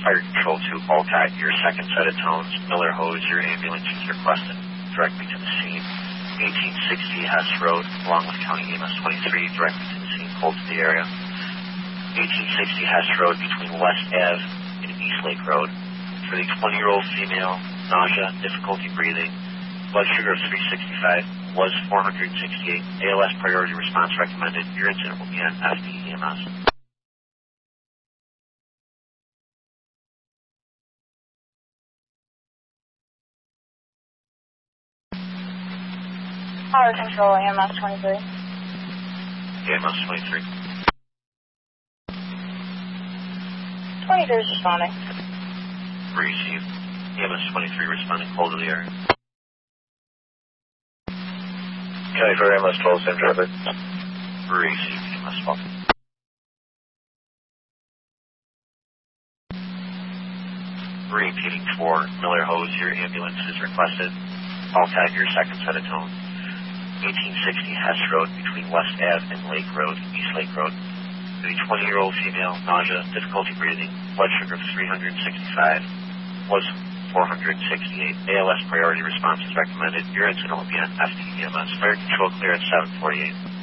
Fire Control to Alcott, your second set of tones. Miller Hose, your ambulance is requested directly to the scene. 1860 Hess Road, along with County EMS 23, directly to the scene, cold to the area. 1860 Hess Road between West Ave and East Lake Road. For the 20-year-old female, nausea, difficulty breathing, blood sugar of 365, was 468. ALS priority response recommended. Your incident will be on FDEMS. Fire Control, EMS 23. EMS 23. 23 is responding. Received. EMS 23 responding cold to the area. County for EMS 12, same traffic. Received. EMS 12. Repeating for Miller Hose, your ambulance is requested. Alcott, your second set of tones. 1860 Hess Road between West Ave and Lake Road, East Lake Road. For the 20-year-old female, nausea, difficulty breathing, blood sugar of 365, was 468. ALS priority response is recommended. Your incident will be on FDEMS. Fire Control clear at 748.